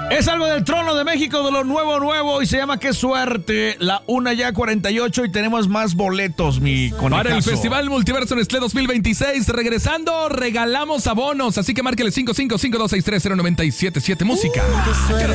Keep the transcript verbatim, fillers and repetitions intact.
Es algo del trono de México, de lo nuevo, nuevo, y se llama Qué Suerte. La una ya cuarenta y ocho y tenemos más boletos, mi conejazo. Para el Festival Multiverso Nestlé dos mil veintiséis, regresando, regalamos abonos. Así que márquele cinco cinco cinco dos seis tres cero nueve siete siete música. Uh,